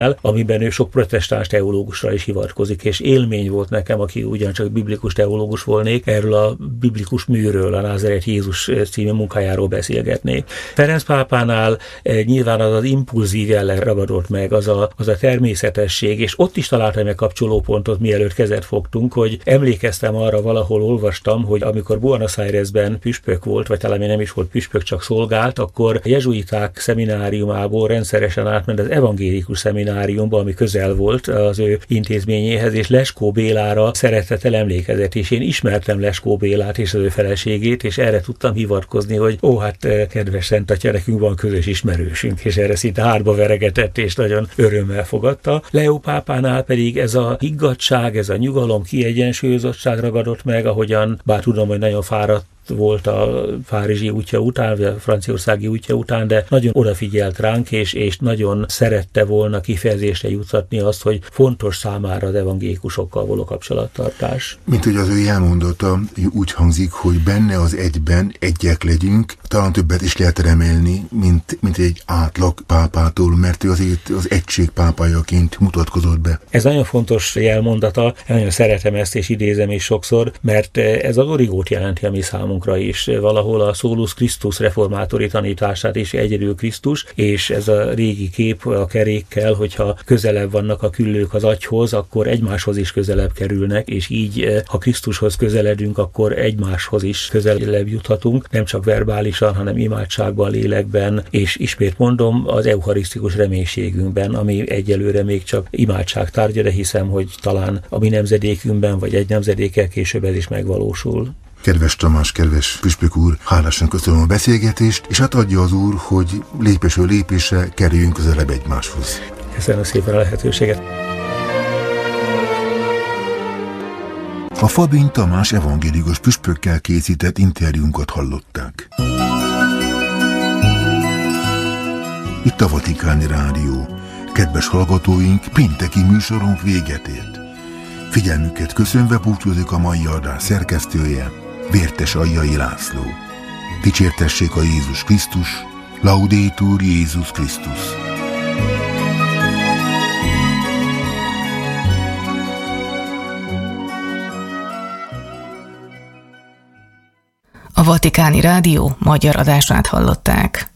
amiben ő sok protestáns teológusra is hivatkozik, és élmény volt nekem, aki ugyancsak biblikus teológus volnék, erről a biblikus műről, a Názáret Jézus című munkájáról beszélgetni. Ferenc pápánál nyilván az impulzív jelleg ragadott meg, az a természetesség, és ott is találtam egy kapcsolópontot, mielőtt kezet fogtunk, hogy emlékeztem arra, valahol olvastam, hogy amikor Buenos Airesben püspök volt, vagy talán nem is volt püspök, csak szolgált, akkor a jezsuiták szemináriumából rendszeresen átment az evangélikus szemináriumba, ami közel volt az ő intézményéhez, és Leskó Bélára szeretettel emlékezett, és én ismertem Leskó Bélát és az ő feleségét, és erre tudtam hivatkozni, hogy kedves Szent Atya, nekünk van közös ismerősünk, és erre szinte hátba veregetett, és nagyon örömmel fogadta. Leó pápánál pedig ez a higgadtság, ez a nyugalom, kiegyensúlyozottság ragadott meg, ahogyan, bár tudom, hogy nagyon fáradt volt a párizsi útja után, vagy a franciaországi útja után, de nagyon odafigyelt ránk, és nagyon szerette volna kifejezésre juttatni azt, hogy fontos számára az evangélikusokkal való kapcsolattartás. Mint hogy az ő elmondata úgy hangzik, hogy benne az egyben egyek legyünk, talán többet is lehet remélni, mint egy átlag pápától, mert ő azért az egység pápájaként mutatkozott be. Ez nagyon fontos jelmondata, nagyon szeretem ezt, és idézem is sokszor, mert ez az origót jelenti a mi számunkra is. Valahol a Solus Christus reformátori tanítását is egyedül Krisztus, és ez a régi kép a kerékkel, hogyha közelebb vannak a küllők az agyhoz, akkor egymáshoz is közelebb kerülnek, és így, ha Krisztushoz közeledünk, akkor egymáshoz is közelebb juthatunk, nem csak verbálisan, hanem imádságban, lélekben, és ismét mondom, az eucharisztikus reménységünkben, ami egyelőre még csak imádság tárgya, de hiszem, hogy talán a mi nemzedékünkben, vagy egy nemzedékkel később ez is megvalósul. Kedves Tamás, kedves püspök úr, hálásan köszönöm a beszélgetést, és hát adja az úr, hogy lépésről lépésre kerüljünk közelebb egymáshoz. Köszönöm szépen a lehetőséget. A Fabin Tamás evangélikus püspökkel készített interjúnkat hallották. Itt a Vatikáni Rádió. Kedves hallgatóink, pénteki műsorunk véget ért. Figyelmüket köszönve búcsúzik a mai adás szerkesztője, Vértes Aljai László. Dicsértessék a Jézus Krisztus, Laudetur Jézus Krisztus. A Vatikáni Rádió magyar adását hallották.